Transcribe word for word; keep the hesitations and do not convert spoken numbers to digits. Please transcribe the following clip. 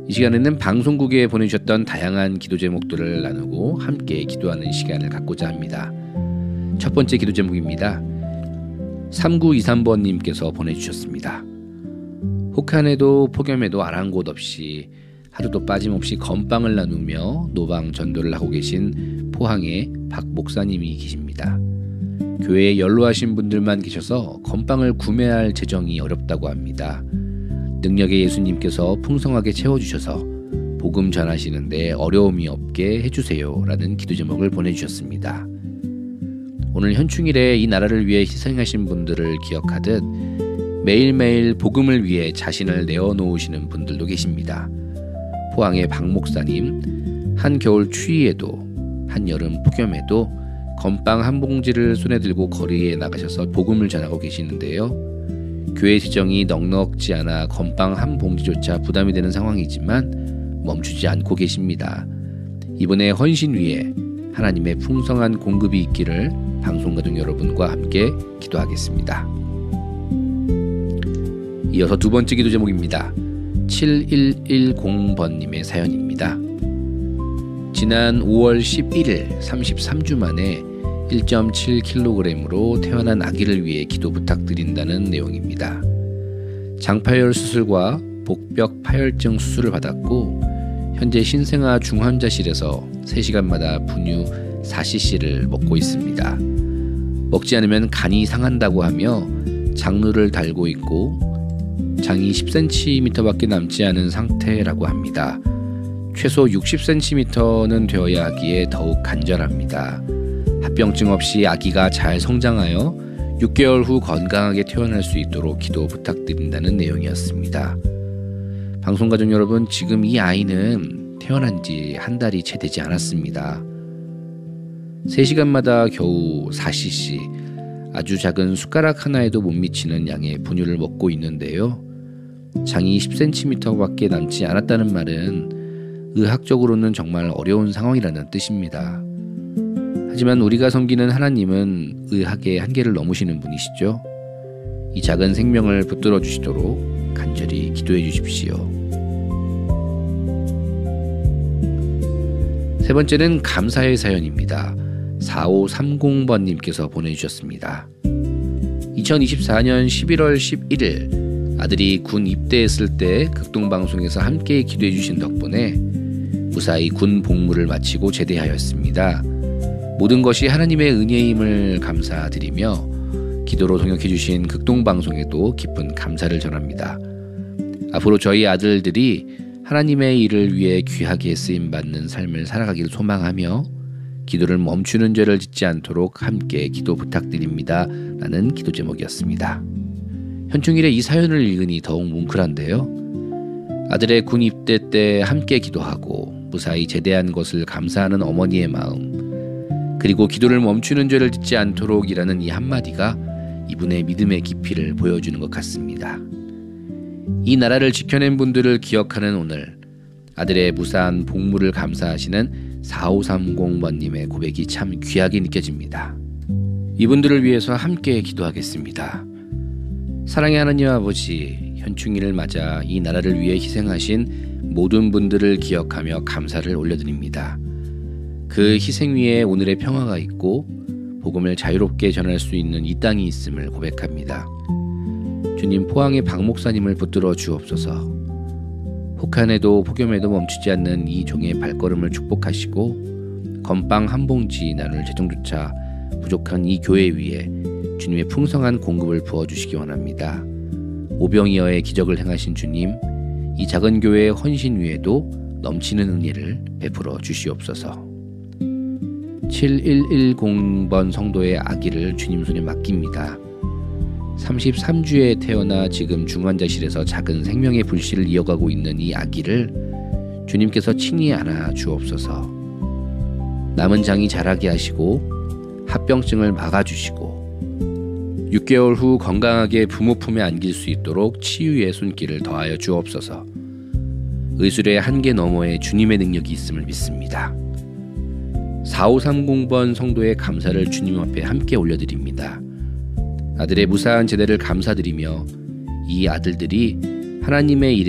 이 시간에는 방송국에 보내주셨던 다양한 기도 제목들을 나누고 함께 기도하는 시간을 갖고자 합니다. 첫 번째 기도 제목입니다. 삼구이삼 번님께서 보내주셨습니다. 혹한에도 폭염에도 아랑곳 없이 하루도 빠짐없이 건빵을 나누며 노방 전도를 하고 계신 포항의 박 목사님이 계십니다. 교회에 연로하신 분들만 계셔서 건빵을 구매할 재정이 어렵다고 합니다. 능력의 예수님께서 풍성하게 채워주셔서 복음 전하시는데 어려움이 없게 해주세요 라는 기도 제목을 보내주셨습니다. 오늘 현충일에 이 나라를 위해 희생하신 분들을 기억하듯 매일매일 복음을 위해 자신을 내어놓으시는 분들도 계십니다. 포항의 박 목사님, 한겨울 추위에도 한여름 폭염에도 건빵 한 봉지를 손에 들고 거리에 나가셔서 복음을 전하고 계시는데요. 교회 재정이 넉넉지 않아 건빵 한 봉지조차 부담이 되는 상황이지만 멈추지 않고 계십니다. 이번에 헌신 위에 하나님의 풍성한 공급이 있기를 방송가족 여러분과 함께 기도하겠습니다. 이어서 두 번째 기도 제목입니다. 칠일일공 번님의 사연입니다. 지난 오월 십일일 삼십삼 주 만에 일 점 칠 킬로그램으로 태어난 아기를 위해 기도 부탁드린다는 내용입니다. 장파열 수술과 복벽 파열증 수술을 받았고 현재 신생아 중환자실에서 세 시간마다 분유 사 씨씨를 먹고 있습니다. 먹지 않으면 간이 상한다고 하며 장루를 달고 있고 장이 십 센티미터밖에 남지 않은 상태라고 합니다. 최소 육십 센티미터는 되어야 하기에 더욱 간절합니다. 합병증 없이 아기가 잘 성장하여 육 개월 후 건강하게 태어날 수 있도록 기도 부탁드린다는 내용이었습니다. 방송가족 여러분, 지금 이 아이는 태어난 지 한 달이 채 되지 않았습니다. 세 시간마다 겨우 사 씨씨, 아주 작은 숟가락 하나에도 못 미치는 양의 분유를 먹고 있는데요. 장이 십 센티미터밖에 남지 않았다는 말은 의학적으로는 정말 어려운 상황이라는 뜻입니다. 하지만 우리가 섬기는 하나님은 의학의 한계를 넘으시는 분이시죠. 이 작은 생명을 붙들어 주시도록 간절히 기도해 주십시오. 세 번째는 감사의 사연입니다. 사오삼공 번님께서 보내주셨습니다. 이천이십사년 십일월 십일일 아들이 군 입대했을 때 극동방송에서 함께 기도해 주신 덕분에 무사히 군 복무를 마치고 제대하였습니다. 모든 것이 하나님의 은혜임을 감사드리며 기도로 동역해 주신 극동방송에도 깊은 감사를 전합니다. 앞으로 저희 아들들이 하나님의 일을 위해 귀하게 쓰임받는 삶을 살아가기를 소망하며 기도를 멈추는 죄를 짓지 않도록 함께 기도 부탁드립니다 라는 기도 제목이었습니다. 현충일에 이 사연을 읽으니 더욱 뭉클한데요. 아들의 군 입대 때 함께 기도하고 무사히 제대한 것을 감사하는 어머니의 마음, 그리고 기도를 멈추는 죄를 짓지 않도록이라는 이 한마디가 이분의 믿음의 깊이를 보여주는 것 같습니다. 이 나라를 지켜낸 분들을 기억하는 오늘, 아들의 무사한 복무를 감사하시는 사오삼공 번님의 고백이 참 귀하게 느껴집니다. 이분들을 위해서 함께 기도하겠습니다. 사랑의 하나님 아버지, 현충일을 맞아 이 나라를 위해 희생하신 모든 분들을 기억하며 감사를 올려드립니다. 그 희생 위에 오늘의 평화가 있고 복음을 자유롭게 전할 수 있는 이 땅이 있음을 고백합니다. 주님, 포항의 박 목사님을 붙들어 주옵소서. 혹한에도 폭염에도 멈추지 않는 이 종의 발걸음을 축복하시고 건빵 한 봉지 나눌 재정조차 부족한 이 교회 위에 주님의 풍성한 공급을 부어주시기 원합니다. 오병이어의 기적을 행하신 주님, 이 작은 교회의 헌신 위에도 넘치는 은혜를 베풀어 주시옵소서. 칠일일공 번 성도의 아기를 주님 손에 맡깁니다. 삼십삼 주에 태어나 지금 중환자실에서 작은 생명의 불씨를 이어가고 있는 이 아기를 주님께서 친히 안아 주옵소서. 남은 장이 자라게 하시고 합병증을 막아주시고 육 개월 후 건강하게 부모 품에 안길 수 있도록 치유의 손길을 더하여 주옵소서. 의술의 한계 너머에 주님의 능력이 있음을 믿습니다. 사오삼공 번 성도의 감사를 주님 앞에 함께 올려드립니다. 아들의 무사한 제대를 감사드리며 이 아들들이 하나님의 일에